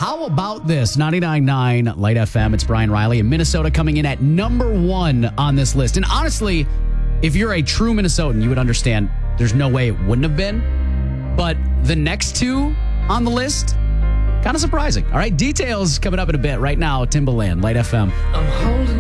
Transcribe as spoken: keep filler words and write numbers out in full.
how about this? ninety-nine point nine Light F M. It's Brian Riley in Minnesota coming in at number one on this list. And honestly, if you're a true Minnesotan, you would understand there's no way it wouldn't have been. But the next two on the list, kind of surprising. All right, details coming up in a bit. Right now, Timbaland, Light F M. I'm holding